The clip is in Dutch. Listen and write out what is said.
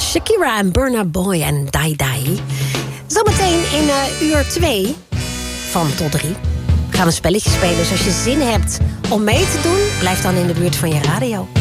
Shakira en Burna Boy en Dai Dai. Zometeen in uur 2 van tot 3 gaan we een spelletje spelen. Dus als je zin hebt om mee te doen, blijf dan in de buurt van je radio.